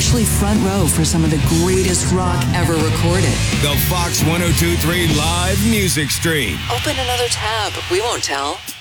especially front row for some of the greatest rock ever recorded. The Fox 102.3 Live Music Stream. Open another tab. We won't tell.